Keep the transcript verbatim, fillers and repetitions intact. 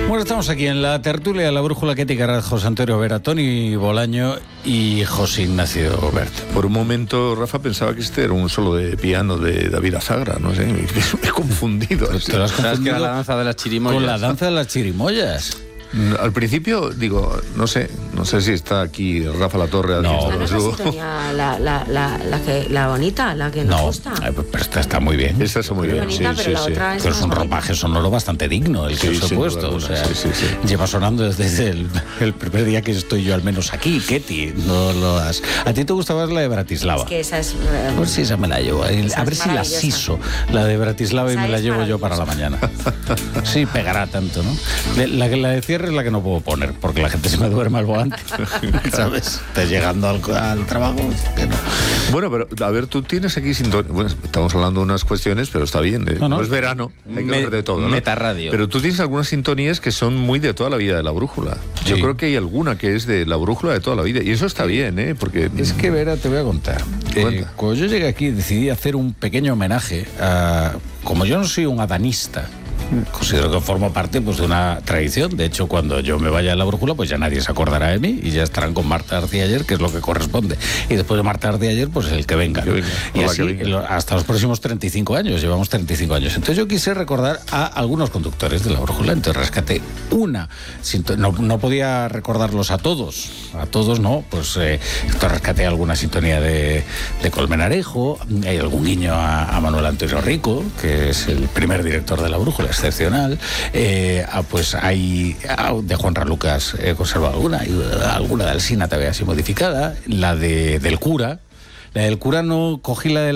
Bueno, estamos aquí en la tertulia de la brújula que etiqueta José Antonio Vera, Toni Bolaño y José Ignacio Bert. Por un momento, Rafa, pensaba que este era un solo de piano de David Azagra, no sé, me, me he confundido. Te lo has confundido que era la danza de las chirimoyas. Con la danza de las chirimoyas. Al principio, digo, no sé, no sé si está aquí Rafa Latorre. No, no es la sintonía, la, la, la, la, que, la bonita, la que nos no, gusta. Pero esta está muy bien. Esta está muy bien, bonita, sí, pero sí, la sí. otra es Pero es un más ropaje sonoro bastante digno el que Sí, os he sin puesto. duda O sea, alguna, sí, sí, sí. lleva sonando desde el, el primer día que estoy yo al menos aquí, Ketty. No lo has... ¿A ti te gustaba la de Bratislava? Es que esa es... A ver si esa me la llevo. A ver es si la maravillosa. siso, la de Bratislava, y Esa me la es llevo yo para la mañana. Sí, pegará tanto, ¿no? La, la de cierre es la que no puedo poner, porque la gente se me duerme al volante. ¿Sabes? Estás llegando al, al trabajo. Que no. Bueno, pero a ver, tú tienes aquí sintonía. Bueno, estamos hablando de unas cuestiones, pero está bien. ¿eh? No, no. No es verano, hay que Me- hablar de todo, ¿no? Metarradio. Pero tú tienes algunas sintonías que son muy de toda la vida de la brújula. Yo Sí. creo que hay alguna que es de la brújula de toda la vida. Y eso está bien, ¿eh? Porque Es que, Vera, te voy a contar. Eh, Cuenta. cuando yo llegué aquí decidí hacer un pequeño homenaje a... Como yo no soy un adanista, considero que formo parte, pues, de una tradición. De hecho, cuando yo me vaya a la brújula, pues ya nadie se acordará de mí y ya estarán con Marta García Ayer, que es lo que corresponde. Y después de Marta García Ayer, pues el que venga. Que venga, Y o la así que venga. lo- hasta los próximos treinta y cinco años. Llevamos treinta y cinco años. Entonces yo quise recordar a algunos conductores de la brújula. Entonces rescaté una. sinto- No, no podía recordarlos a todos. A todos no. Pues eh, entonces rescaté alguna sintonía de, de Colmenarejo. Hay algún guiño a, a Manuel Antonio Rico, que es el primer director de la brújula, excepcional. Eh, ah, pues hay ah, de Juan Ralucas, he conservado alguna, y, eh, alguna de Alsina también así modificada, la de del cura. La del cura no cogí la de